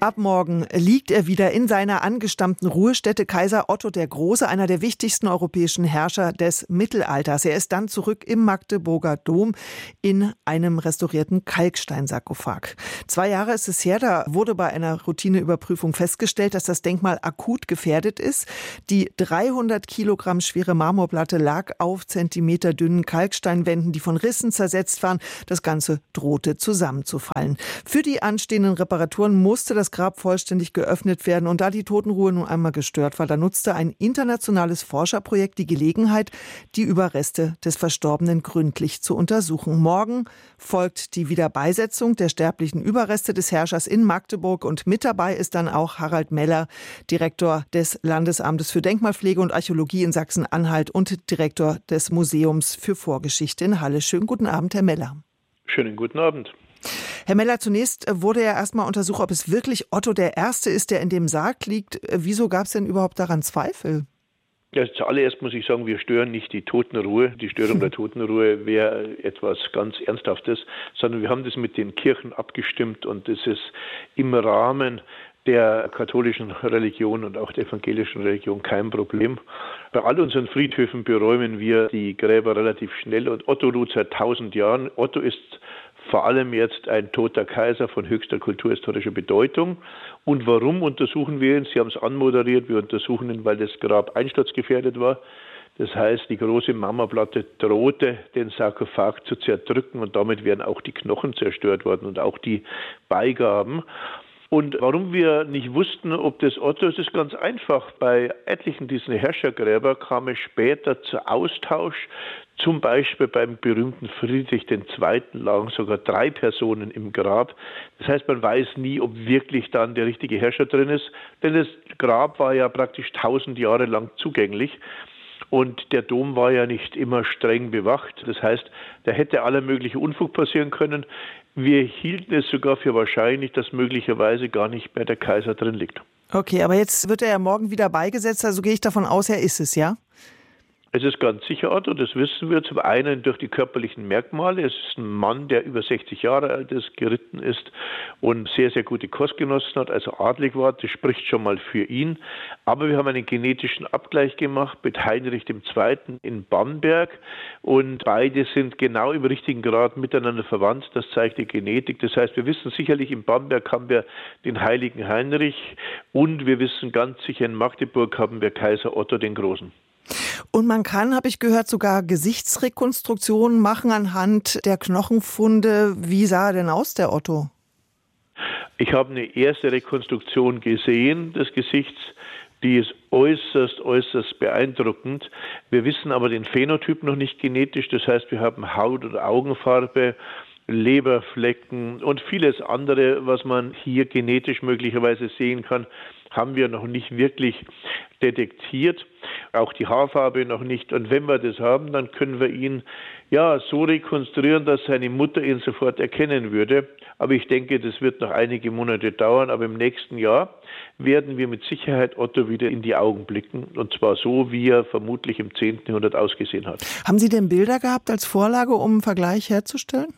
Ab morgen liegt er wieder in seiner angestammten Ruhestätte. Kaiser Otto der Große, einer der wichtigsten europäischen Herrscher des Mittelalters. Er ist dann zurück im Magdeburger Dom in einem restaurierten Kalksteinsarkophag. 2 Jahre ist es her, da wurde bei einer Routineüberprüfung festgestellt, dass das Denkmal akut gefährdet ist. Die 300 Kilogramm schwere Marmorplatte lag auf zentimeterdünnen Kalksteinwänden, die von Rissen zersetzt waren. Das Ganze drohte zusammenzufallen. Für die anstehenden Reparaturen musste das Grab vollständig geöffnet werden. Und da die Totenruhe nun einmal gestört war, da nutzte ein internationales Forscherprojekt die Gelegenheit, die Überreste des Verstorbenen gründlich zu untersuchen. Morgen folgt die Wiederbeisetzung der sterblichen Überreste des Herrschers in Magdeburg. Und mit dabei ist dann auch Harald Meller, Direktor des Landesamtes für Denkmalpflege und Archäologie in Sachsen-Anhalt und Direktor des Museums für Vorgeschichte in Halle. Schönen guten Abend, Herr Meller. Schönen guten Abend. Herr Meller, zunächst wurde ja erstmal untersucht, ob es wirklich Otto der Erste ist, der in dem Sarg liegt. Wieso gab es denn überhaupt daran Zweifel? Ja, zuallererst muss ich sagen, wir stören nicht die Totenruhe. Die Störung der Totenruhe wäre etwas ganz Ernsthaftes, sondern wir haben das mit den Kirchen abgestimmt und das ist im Rahmen der katholischen Religion und auch der evangelischen Religion kein Problem. Bei all unseren Friedhöfen beräumen wir die Gräber relativ schnell und Otto ruht seit 1000 Jahren. Otto ist vor allem jetzt ein toter Kaiser von höchster kulturhistorischer Bedeutung. Und warum untersuchen wir ihn? Sie haben es anmoderiert, wir untersuchen ihn, weil das Grab einsturzgefährdet war. Das heißt, die große Marmorplatte drohte, den Sarkophag zu zerdrücken und damit wären auch die Knochen zerstört worden und auch die Beigaben. Und warum wir nicht wussten, ob das Otto ist, ist ganz einfach. Bei etlichen dieser Herrschergräber kam es später zu Austausch. Zum Beispiel beim berühmten Friedrich II. Lagen sogar 3 Personen im Grab. Das heißt, man weiß nie, ob wirklich dann der richtige Herrscher drin ist. Denn das Grab war ja praktisch 1000 Jahre lang zugänglich. Und der Dom war ja nicht immer streng bewacht. Das heißt, da hätte aller mögliche Unfug passieren können. Wir hielten es sogar für wahrscheinlich, dass möglicherweise gar nicht mehr der Kaiser drin liegt. Okay, aber jetzt wird er ja morgen wieder beigesetzt. Also gehe ich davon aus, er ist es, ja? Es ist ganz sicher Otto, das wissen wir. Zum einen durch die körperlichen Merkmale. Es ist ein Mann, der über 60 Jahre alt ist, geritten ist und sehr, sehr gute Kost genossen hat, also adlig war. Das spricht schon mal für ihn. Aber wir haben einen genetischen Abgleich gemacht mit Heinrich II. In Bamberg und beide sind genau im richtigen Grad miteinander verwandt. Das zeigt die Genetik. Das heißt, wir wissen sicherlich, in Bamberg haben wir den heiligen Heinrich und wir wissen ganz sicher, in Magdeburg haben wir Kaiser Otto den Großen. Und man kann, habe ich gehört, sogar Gesichtsrekonstruktionen machen anhand der Knochenfunde. Wie sah er denn aus, der Otto? Ich habe eine erste Rekonstruktion gesehen des Gesichts. Die ist äußerst beeindruckend. Wir wissen aber den Phänotyp noch nicht genetisch. Das heißt, wir haben Haut- oder Augenfarbe, Leberflecken und vieles andere, was man hier genetisch möglicherweise sehen kann, haben wir noch nicht wirklich detektiert. Auch die Haarfarbe noch nicht. Und wenn wir das haben, dann können wir ihn ja so rekonstruieren, dass seine Mutter ihn sofort erkennen würde. Aber ich denke, das wird noch einige Monate dauern. Aber im nächsten Jahr werden wir mit Sicherheit Otto wieder in die Augen blicken. Und zwar so, wie er vermutlich im 10. Jahrhundert ausgesehen hat. Haben Sie denn Bilder gehabt als Vorlage, um einen Vergleich herzustellen?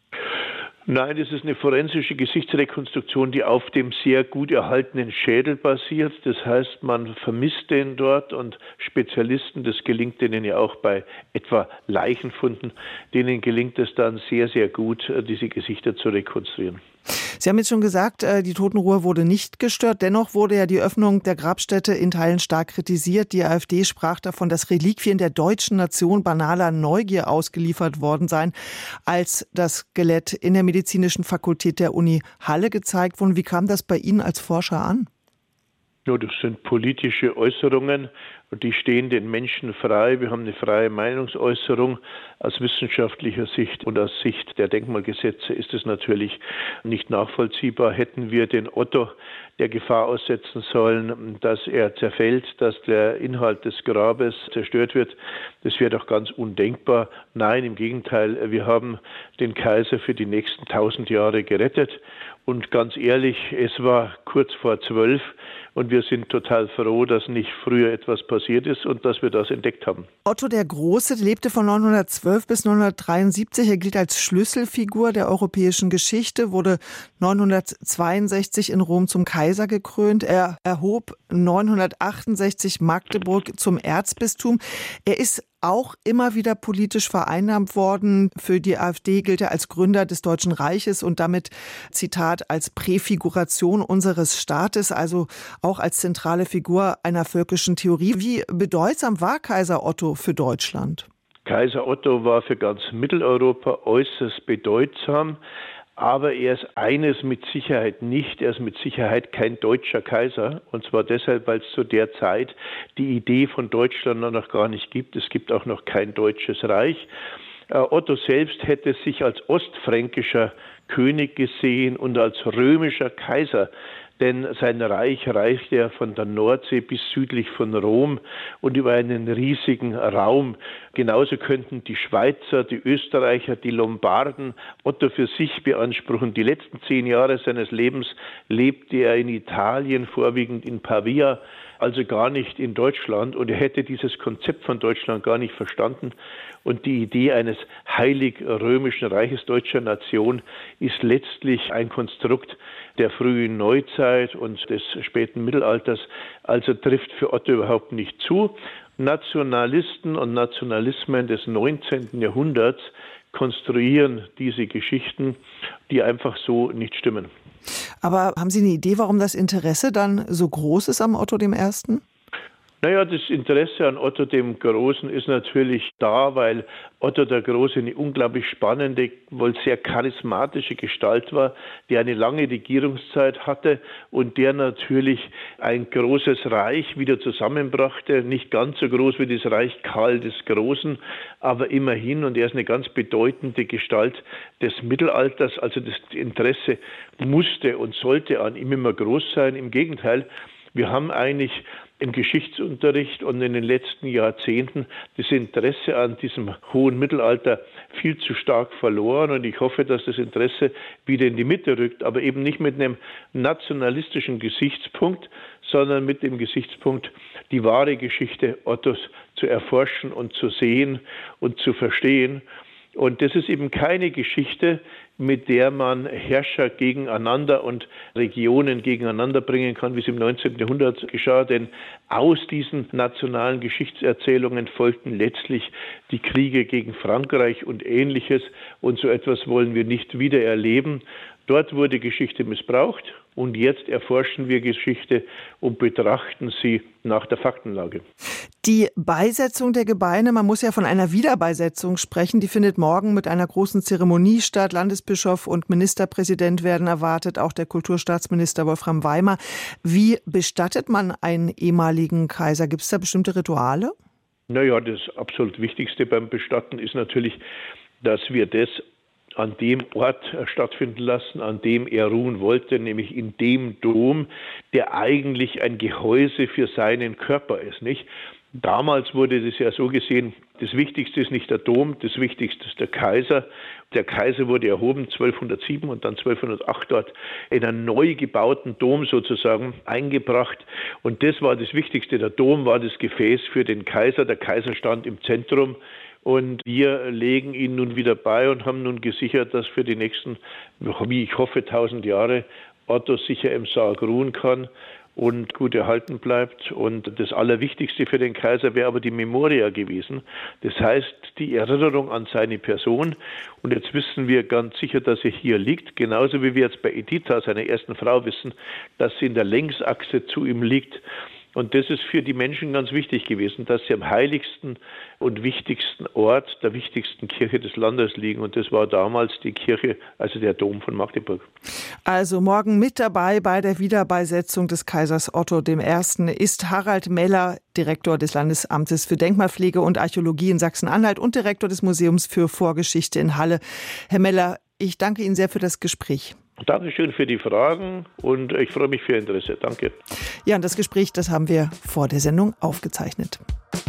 Nein, das ist eine forensische Gesichtsrekonstruktion, die auf dem sehr gut erhaltenen Schädel basiert. Das heißt, man vermisst den dort und Spezialisten, das gelingt denen ja auch bei etwa Leichenfunden, denen gelingt es dann sehr, sehr gut, diese Gesichter zu rekonstruieren. Sie haben jetzt schon gesagt, die Totenruhe wurde nicht gestört. Dennoch wurde ja die Öffnung der Grabstätte in Teilen stark kritisiert. Die AfD sprach davon, dass Reliquien der deutschen Nation banaler Neugier ausgeliefert worden seien, als das Skelett in der medizinischen Fakultät der Uni Halle gezeigt wurde. Wie kam das bei Ihnen als Forscher an? Ja, das sind politische Äußerungen und die stehen den Menschen frei. Wir haben eine freie Meinungsäußerung. Aus wissenschaftlicher Sicht und aus Sicht der Denkmalgesetze ist es natürlich nicht nachvollziehbar. Hätten wir den Otto der Gefahr aussetzen sollen, dass er zerfällt, dass der Inhalt des Grabes zerstört wird, das wäre doch ganz undenkbar. Nein, im Gegenteil, wir haben den Kaiser für die nächsten 1000 Jahre gerettet. Und ganz ehrlich, es war kurz vor 12 und wir sind total froh, dass nicht früher etwas passiert ist und dass wir das entdeckt haben. Otto der Große lebte von 912 bis 973. Er gilt als Schlüsselfigur der europäischen Geschichte, wurde 962 in Rom zum Kaiser gekrönt. Er erhob 968 Magdeburg zum Erzbistum. Er ist auch immer wieder politisch vereinnahmt worden. Für die AfD gilt er als Gründer des Deutschen Reiches und damit, Zitat, als Präfiguration unseres Staates, also auch als zentrale Figur einer völkischen Theorie. Wie bedeutsam war Kaiser Otto für Deutschland? Kaiser Otto war für ganz Mitteleuropa äußerst bedeutsam. Aber er ist eines mit Sicherheit nicht, er ist mit Sicherheit kein deutscher Kaiser. Und zwar deshalb, weil es zu der Zeit die Idee von Deutschland noch gar nicht gibt. Es gibt auch noch kein deutsches Reich. Otto selbst hätte sich als ostfränkischer König gesehen und als römischer Kaiser. Denn sein Reich reichte ja von der Nordsee bis südlich von Rom und über einen riesigen Raum. Genauso könnten die Schweizer, die Österreicher, die Lombarden Otto für sich beanspruchen. Die letzten 10 Jahre seines Lebens lebte er in Italien, vorwiegend in Pavia, also gar nicht in Deutschland. Und er hätte dieses Konzept von Deutschland gar nicht verstanden. Und die Idee eines heilig-römischen Reiches deutscher Nation ist letztlich ein Konstrukt der frühen Neuzeit und des späten Mittelalters, also trifft für Otto überhaupt nicht zu. Nationalisten und Nationalismen des 19. Jahrhunderts konstruieren diese Geschichten, die einfach so nicht stimmen. Aber haben Sie eine Idee, warum das Interesse dann so groß ist am Otto I.? Naja, das Interesse an Otto dem Großen ist natürlich da, weil Otto der Große eine unglaublich spannende, wohl sehr charismatische Gestalt war, der eine lange Regierungszeit hatte und der natürlich ein großes Reich wieder zusammenbrachte. Nicht ganz so groß wie das Reich Karl des Großen, aber immerhin. Und er ist eine ganz bedeutende Gestalt des Mittelalters. Also das Interesse musste und sollte an ihm immer groß sein. Im Gegenteil, wir haben eigentlich im Geschichtsunterricht und in den letzten Jahrzehnten das Interesse an diesem hohen Mittelalter viel zu stark verloren. Und ich hoffe, dass das Interesse wieder in die Mitte rückt, aber eben nicht mit einem nationalistischen Gesichtspunkt, sondern mit dem Gesichtspunkt, die wahre Geschichte Ottos zu erforschen und zu sehen und zu verstehen. Und das ist eben keine Geschichte, mit der man Herrscher gegeneinander und Regionen gegeneinander bringen kann, wie es im 19. Jahrhundert geschah. Denn aus diesen nationalen Geschichtserzählungen folgten letztlich die Kriege gegen Frankreich und Ähnliches. Und so etwas wollen wir nicht wieder erleben. Dort wurde Geschichte missbraucht und jetzt erforschen wir Geschichte und betrachten sie nach der Faktenlage. Die Beisetzung der Gebeine, man muss ja von einer Wiederbeisetzung sprechen, die findet morgen mit einer großen Zeremonie statt. Landesbischof und Ministerpräsident werden erwartet, auch der Kulturstaatsminister Wolfram Weimar. Wie bestattet man einen ehemaligen Kaiser? Gibt es da bestimmte Rituale? Naja, das absolut Wichtigste beim Bestatten ist natürlich, dass wir das an dem Ort stattfinden lassen, an dem er ruhen wollte, nämlich in dem Dom, der eigentlich ein Gehäuse für seinen Körper ist, nicht? Damals wurde das ja so gesehen, das Wichtigste ist nicht der Dom, das Wichtigste ist der Kaiser. Der Kaiser wurde erhoben 1207 und dann 1208 dort in einen neu gebauten Dom sozusagen eingebracht. Und das war das Wichtigste. Der Dom war das Gefäß für den Kaiser. Der Kaiser stand im Zentrum. Und wir legen ihn nun wieder bei und haben nun gesichert, dass für die nächsten, wie ich hoffe, 1000 Jahre Otto sicher im Sarg ruhen kann und gut erhalten bleibt. Und das Allerwichtigste für den Kaiser wäre aber die Memoria gewesen. Das heißt, die Erinnerung an seine Person. Und jetzt wissen wir ganz sicher, dass er hier liegt. Genauso wie wir jetzt bei Editha, seiner ersten Frau, wissen, dass sie in der Längsachse zu ihm liegt. Und das ist für die Menschen ganz wichtig gewesen, dass sie am heiligsten und wichtigsten Ort der wichtigsten Kirche des Landes liegen. Und das war damals die Kirche, also der Dom von Magdeburg. Also morgen mit dabei bei der Wiederbeisetzung des Kaisers Otto I. ist Harald Meller, Direktor des Landesamtes für Denkmalpflege und Archäologie in Sachsen-Anhalt und Direktor des Museums für Vorgeschichte in Halle. Herr Meller, ich danke Ihnen sehr für das Gespräch. Dankeschön für die Fragen und ich freue mich für Ihr Interesse. Danke. Ja, und das Gespräch, das haben wir vor der Sendung aufgezeichnet.